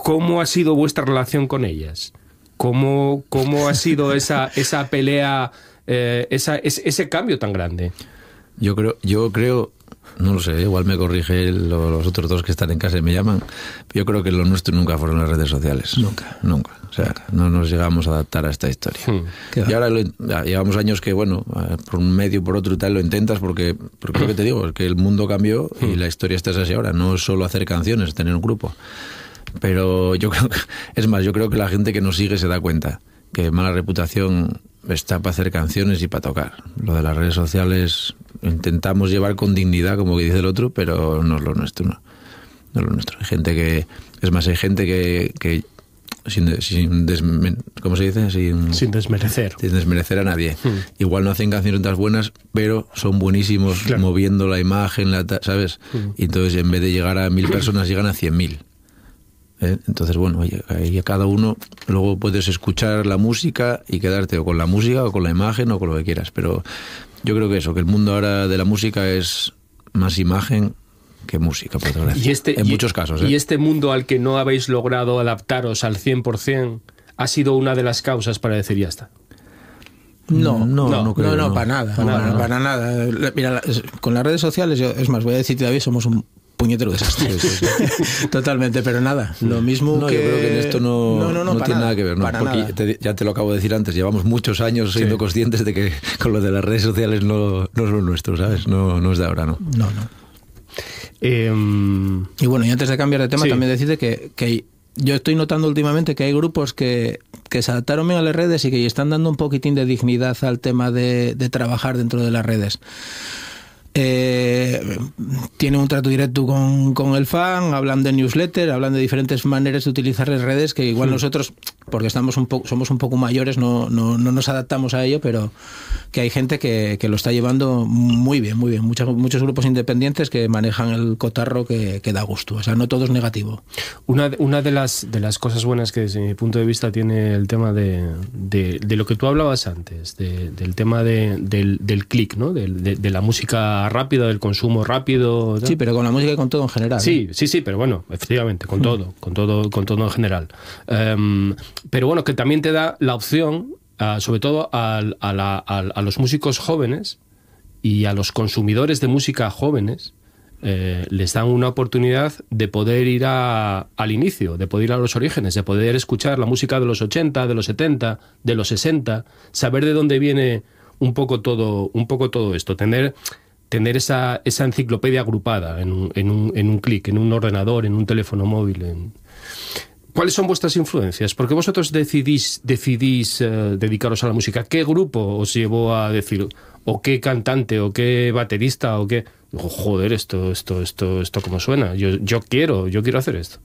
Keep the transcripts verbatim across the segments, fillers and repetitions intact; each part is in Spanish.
¿cómo ha sido vuestra relación con ellas? ¿Cómo, cómo ha sido esa, esa pelea, eh, esa, ese, ese cambio tan grande? Yo creo, yo creo, no lo sé, igual me corrige lo, los otros dos que están en casa y me llaman. Yo creo que lo nuestro nunca fueron las redes sociales. Nunca. Nunca. O sea, nunca. No nos llegamos a adaptar a esta historia. Hmm. Y ahora lo, ya, llevamos años que, bueno, por un medio, por otro y tal, lo intentas porque, porque lo que te digo es que el mundo cambió y la historia está así ahora. No es solo hacer canciones, tener un grupo. Pero yo creo que, es más, yo creo que la gente que nos sigue se da cuenta que mala reputación está para hacer canciones y para tocar. Lo de las redes sociales intentamos llevar con dignidad, como que dice el otro, pero no es lo nuestro, no, no es lo nuestro. Hay gente que, es más, hay gente que, que sin, sin desme, ¿cómo se dice? Sin, sin desmerecer. Sin desmerecer a nadie. Hmm. Igual no hacen canciones tan buenas, pero son buenísimos, claro, moviendo la imagen, la, ¿sabes? Hmm. Y entonces en vez de llegar a mil personas, llegan a cien mil. ¿Eh? Entonces, bueno, ahí a cada uno luego puedes escuchar la música y quedarte o con la música o con la imagen o con lo que quieras, pero yo creo que eso, que el mundo ahora de la música es más imagen que música, por desgracia. Y este, en y, muchos casos. ¿eh? Y este mundo al que no habéis logrado adaptaros al cien por ciento ha sido una de las causas para decir ya está. No, no, no, no, creo, no, no, no. para nada, para para, nada, para nada. Mira, con las redes sociales, yo, es más, voy a decir todavía somos un puñetero desastre. Sí, sí, sí. Totalmente, pero nada, lo mismo no, que... yo creo que en esto no, no, no, no, no tiene nada, nada que ver, ¿no? Porque te, ya te lo acabo de decir antes, llevamos muchos años siendo sí. conscientes de que con lo de las redes sociales no, no es lo nuestro, ¿sabes? No, no es de ahora, ¿no? No, no. Eh, y bueno, y antes de cambiar de tema, sí. también decirte que, que yo estoy notando últimamente que hay grupos que, que se adaptaron bien a las redes y que están dando un poquitín de dignidad al tema de, de trabajar dentro de las redes. Eh, tienen un trato directo con, con el fan, hablan de newsletter, hablan de diferentes maneras de utilizar las redes que igual sí. nosotros, porque estamos un poco, somos un poco mayores, no, no, no nos adaptamos a ello, pero que hay gente que, que lo está llevando muy bien, muy bien. Muchos, muchos grupos independientes que manejan el cotarro que, que da gusto. O sea, no todo es negativo. Una, una de las de las cosas buenas que desde mi punto de vista tiene el tema de, de, de lo que tú hablabas antes, de, del tema de, del, del click, ¿no? De, de, de la música rápida, del consumo rápido. ¿no? Sí, pero con la música y con todo en general. Sí, ¿eh? sí, sí, pero bueno, efectivamente, con mm. todo, con todo, con todo en general. Um, pero bueno, que también te da la opción, uh, sobre todo a, a, la, a, a los músicos jóvenes y a los consumidores de música jóvenes, eh, les dan una oportunidad de poder ir a, al inicio, de poder ir a los orígenes, de poder escuchar la música de los ochenta, de los setenta, de los sesenta, saber de dónde viene un poco todo, un poco todo esto, tener... tener esa, esa enciclopedia agrupada en un, en un, en un clic, en un ordenador, en un teléfono móvil. En... ¿Cuáles son vuestras influencias? ¿Por qué vosotros decidís, decidís uh, dedicaros a la música? ¿Qué grupo os llevó a decir, o qué cantante, o qué baterista, o qué... Oh, joder, esto, esto, esto, esto cómo suena? Yo, yo quiero, yo quiero hacer esto.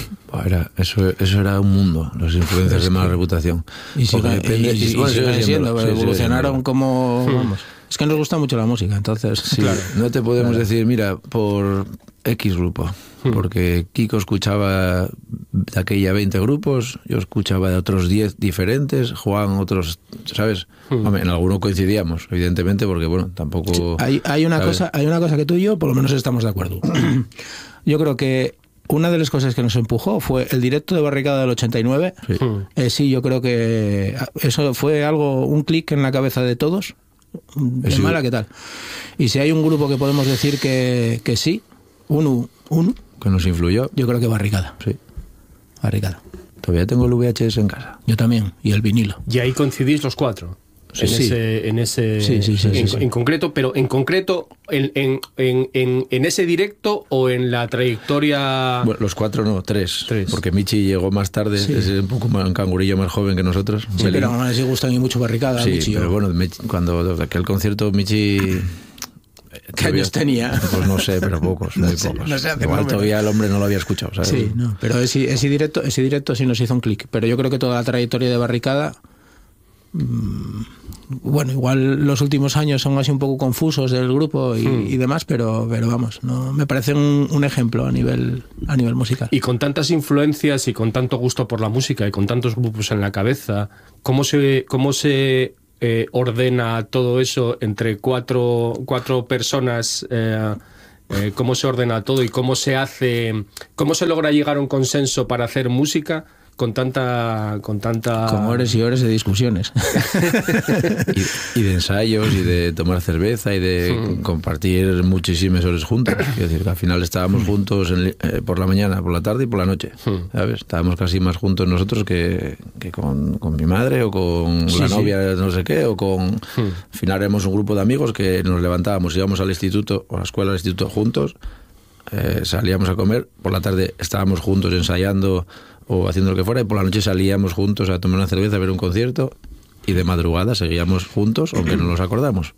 Era, eso, eso era un mundo, las influencias de mala reputación. Y siguen siendo, siendo, sí, evolucionaron sí, como... Hmm. Vamos. Es que nos gusta mucho la música, entonces... Sí, claro. No te podemos claro. decir, mira, por X grupo, hmm. porque Kiko escuchaba de aquella veinte grupos, yo escuchaba de otros diez diferentes, Juan otros, ¿sabes? Hmm. Hombre, en alguno coincidíamos, evidentemente, porque, bueno, tampoco... Sí, hay, hay, una cosa, hay una cosa que tú y yo, por lo menos, estamos de acuerdo. Yo creo que una de las cosas que nos empujó fue el directo de Barricada del ochenta y nueve. Sí, eh, sí yo creo que eso fue algo, un clic en la cabeza de todos. De sí. mala, ¿qué tal? Y si hay un grupo que podemos decir que, que sí, uno, uno que nos influyó, yo creo que Barricada. Sí. Barricada. Todavía tengo el V H S en casa. Yo también, y el vinilo. Y ahí coincidís los cuatro. Sí, en, sí. Ese, en ese sí, sí, sí, en, sí, sí. en concreto, pero en concreto en, en, en, en, en ese directo o en la trayectoria. Bueno, los cuatro no, tres, tres. Porque Michi llegó más tarde, sí. es un poco más, un cangurillo más joven que nosotros. Sí, Belín. Pero a mí sí gusta a mí mucho Barricada. Sí, Michi, pero yo. bueno, cuando aquel concierto Michi. ¿Qué años tenía? Pues no sé, pero pocos, muy no sé, pocos. No sé, Igual todavía el hombre no lo había escuchado, ¿sabes? Sí, no, pero ese, ese directo, ese directo sí nos hizo un clic. Pero yo creo que toda la trayectoria de Barricada. Mmm, bueno, igual los últimos años son así un poco confusos del grupo y, hmm. y demás, pero, pero vamos, no me parece un, un ejemplo a nivel, a nivel musical. Y con tantas influencias y con tanto gusto por la música y con tantos grupos en la cabeza, ¿cómo se, cómo se eh, ordena todo eso entre cuatro, cuatro personas eh, eh, cómo se ordena todo y cómo se hace, cómo se logra llegar a un consenso para hacer música con tanta con tanta con horas y horas de discusiones y, y de ensayos y de tomar cerveza y de mm. compartir muchísimas horas juntos. Es decir, que al final estábamos juntos en, eh, por la mañana, por la tarde y por la noche, mm. ¿sabes? Estábamos casi más juntos nosotros que, que con, con mi madre o con sí, la novia sí. no sé qué, o con mm. al final éramos un grupo de amigos que nos levantábamos, íbamos al instituto o a la escuela al instituto juntos, eh, salíamos a comer, por la tarde estábamos juntos ensayando o haciendo lo que fuera, y por la noche salíamos juntos a tomar una cerveza, a ver un concierto, y de madrugada seguíamos juntos, aunque no nos acordamos.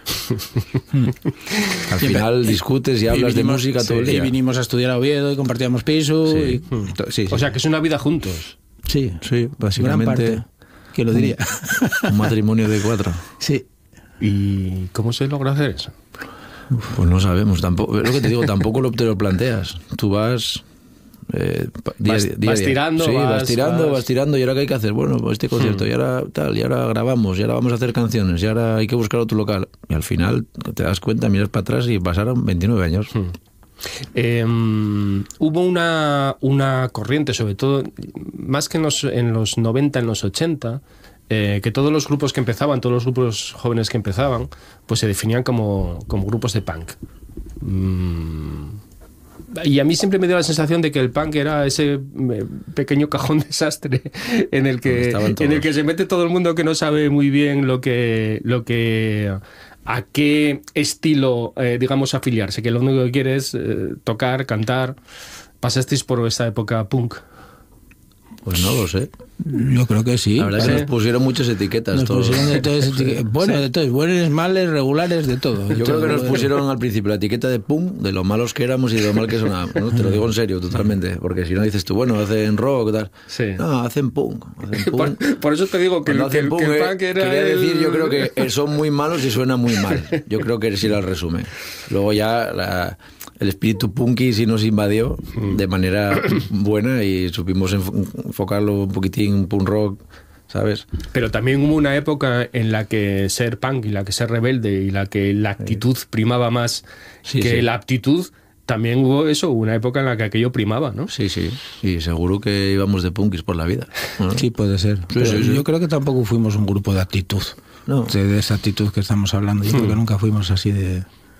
Al final discutes y hablas y vinimos, de música todo el día. Y vinimos a estudiar a Oviedo y compartíamos piso. Sí. Y, sí, sí. O sea, que es una vida juntos. Sí, sí, básicamente. ¿Quién lo diría? Un matrimonio de cuatro. Sí. ¿Y cómo se logra hacer eso? Pues no sabemos, tampoco, es lo que te digo, tampoco lo, te lo planteas. Tú vas... Eh, día, vas, día, vas día. tirando, sí, vas, vas tirando, vas... vas tirando y ahora qué hay que hacer, bueno, pues este concierto, hmm. y ahora tal, y ahora grabamos, y ahora vamos a hacer canciones, y ahora hay que buscar otro local, y al final te das cuenta, miras para atrás y pasaron veintinueve años. Hmm. Eh, hubo una, una corriente, sobre todo más que en los, en los noventa, en los ochenta, eh, que todos los grupos que empezaban, todos los grupos jóvenes que empezaban, pues se definían como, como grupos de punk. mm. Y a mí siempre me dio la sensación de que el punk era ese pequeño cajón desastre en el que en el que se mete todo el mundo que no sabe muy bien lo que lo que a qué estilo eh, digamos afiliarse, que lo único que quiere es eh, tocar, cantar. ¿Pasasteis por esa época punk? Pues no lo sé. Yo creo que sí. La verdad es que nos pusieron muchas etiquetas. Nos todos. pusieron de todas etiquetas. Bueno, sí. de todos. Buenos, males, regulares, de todo. Yo de creo todo. que nos pusieron al principio la etiqueta de punk, de lo malos que éramos y de lo mal que sonábamos, ¿no? Te lo digo en serio, totalmente. Porque si no dices tú, bueno, hacen rock, tal. Sí. No, hacen punk. Hacen punk. Por, por eso te digo que, el, que, punk, que el punk era. Quería el... decir, yo creo que son muy malos y suena muy mal. Yo creo que sí era el resumen. Luego ya la... el espíritu punky sí nos invadió de manera buena y supimos enfocarlo un poquitín punk rock, ¿sabes? Pero también hubo una época en la que ser punk y la que ser rebelde y la que la actitud primaba más sí, que sí. la aptitud. También hubo eso, una época en la que aquello primaba, ¿no? Sí, sí. Y seguro que íbamos de punkis por la vida, ¿no? Sí, puede ser. Sí, sí, sí. Yo creo que tampoco fuimos un grupo de actitud. No. De, de esa actitud que estamos hablando. Yo hmm. creo que nunca fuimos así de...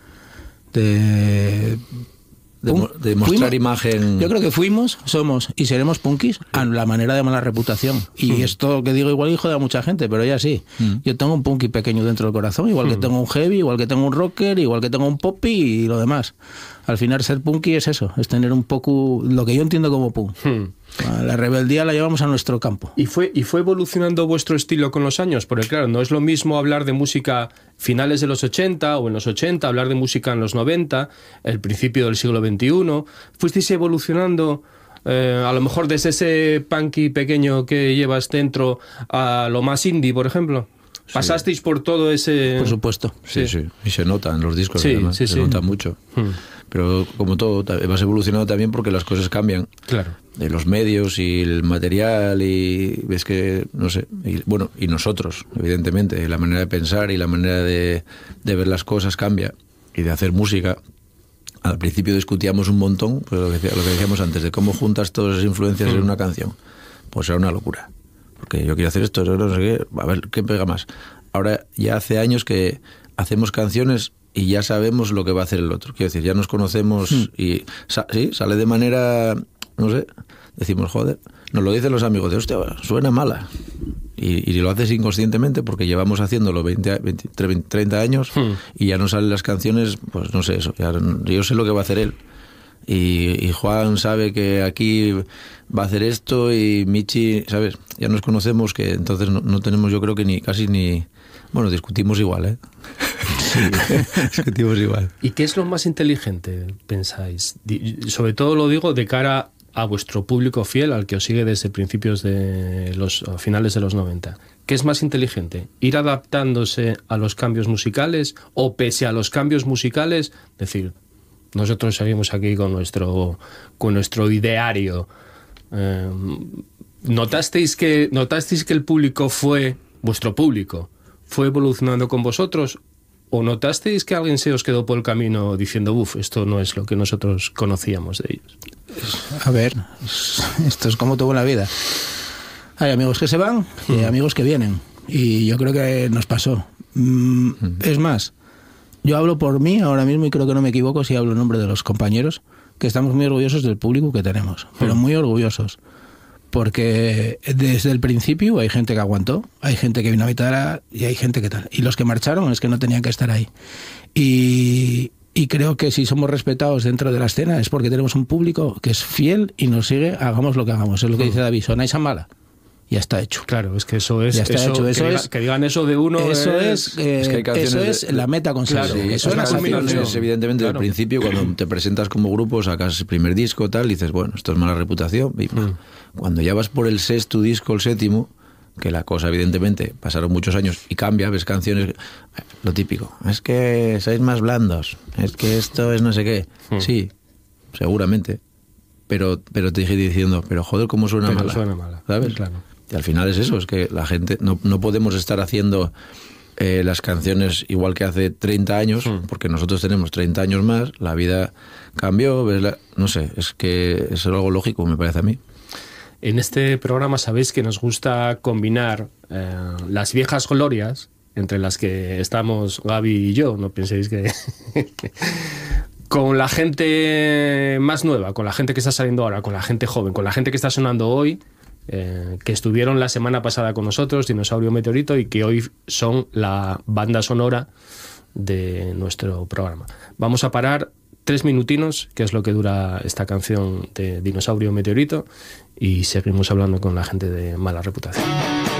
de... De, de mostrar fuimos, imagen. Yo creo que fuimos, somos y seremos punkis a la manera de mala reputación. Y mm. esto que digo igual hijo de mucha gente, pero ya sí. Mm. Yo tengo un punky pequeño dentro del corazón, igual mm. que tengo un heavy, igual que tengo un rocker, igual que tengo un poppy y lo demás. Al final ser punky es eso, es tener un poco lo que yo entiendo como punk. Mm. La rebeldía la llevamos a nuestro campo. ¿Y fue, ¿Y fue evolucionando vuestro estilo con los años? Porque claro, no es lo mismo hablar de música finales de los ochenta o en los ochenta, hablar de música en los noventa, el principio del siglo veintiuno. ¿Fuisteis evolucionando eh, a lo mejor desde ese punky pequeño que llevas dentro a lo más indie, por ejemplo? ¿Pasasteis sí. por todo ese...? Por supuesto. Sí, sí. sí. Y se nota en los discos, sí, además. Sí, se sí. nota mucho. Hmm. Pero como todo, vas evolucionando también porque las cosas cambian. Claro. De los medios y el material y ves que, no sé, y, bueno, y nosotros, evidentemente, la manera de pensar y la manera de, de ver las cosas cambia y de hacer música. Al principio discutíamos un montón, pues lo que, lo que decíamos antes, de cómo juntas todas esas influencias hmm. en una canción. Pues era una locura. Porque yo quiero hacer esto, no sé qué, a ver, ¿qué pega más? Ahora ya hace años que hacemos canciones y ya sabemos lo que va a hacer el otro. Quiero decir, ya nos conocemos mm. y sa- sí, sale de manera, no sé, decimos, joder, nos lo dicen los amigos, de hostia, suena mala. Y, y lo haces inconscientemente porque llevamos haciéndolo veinte, veinte, treinta años mm. y ya no salen las canciones, pues no sé eso, ya, yo sé lo que va a hacer él. Y, y Juan sabe que aquí va a hacer esto y Michi, ¿sabes? Ya nos conocemos, que entonces no, no tenemos, yo creo que ni casi ni... Bueno, discutimos igual, ¿eh? Sí, discutimos igual. ¿Y qué es lo más inteligente, pensáis? Sobre todo lo digo de cara a vuestro público fiel, al que os sigue desde principios de los finales de los noventa. ¿Qué es más inteligente? ¿Ir adaptándose a los cambios musicales o pese a los cambios musicales decir... Nosotros seguimos aquí con nuestro con nuestro ideario. Eh, ¿Notasteis que notasteis que el público fue vuestro público fue evolucionando con vosotros ¿O notasteis que alguien se os quedó por el camino diciendo, uff, esto no es lo que nosotros conocíamos de ellos? A ver, esto es como todo en la vida. Hay amigos que se van y hay amigos que vienen. Y yo creo que nos pasó. Mm, es más, yo hablo por mí ahora mismo y creo que no me equivoco si hablo en nombre de los compañeros, que estamos muy orgullosos del público que tenemos, pero muy orgullosos. Porque desde el principio hay gente que aguantó, hay gente que vino a mitad y hay gente que tal. Y los que marcharon es que no tenían que estar ahí. Y, y creo que si somos respetados dentro de la escena es porque tenemos un público que es fiel y nos sigue, hagamos lo que hagamos. Es lo que dice David, sonáis a mala. Ya está hecho. Claro, es que eso es... Ya está eso, hecho. Eso que, es, diga, que digan eso de uno eso es... es, eh, es que hay canciones eso es de, la meta conseguida. Claro, sí, eso es una combinación. Evidentemente, claro. Al principio, cuando te presentas como grupo, sacas el primer disco, tal, y dices, bueno, esto es mala reputación. Y mm. Cuando ya vas por el sexto disco, el séptimo, que la cosa, evidentemente, pasaron muchos años y cambia, ves canciones, lo típico, es que sois más blandos, es que esto es no sé qué. Mm. Sí, seguramente. Pero, pero te dije diciendo, pero joder, ¿cómo suena pero mala? suena mala. ¿Sabes? Claro. Y al final es eso, es que la gente no, no podemos estar haciendo eh, las canciones igual que hace treinta años, mm. porque nosotros tenemos treinta años más, la vida cambió, ves la, no sé, es que es algo lógico, me parece a mí. En este programa sabéis que nos gusta combinar eh, las viejas glorias, entre las que estamos Gaby y yo, no penséis que... con la gente más nueva, con la gente que está saliendo ahora, con la gente joven, con la gente que está sonando hoy, eh, que estuvieron la semana pasada con nosotros, Dinosaurio Meteorito, y que hoy son la banda sonora de nuestro programa. Vamos a parar tres minutinos, que es lo que dura esta canción de Dinosaurio Meteorito, y seguimos hablando con la gente de Mala Reputación.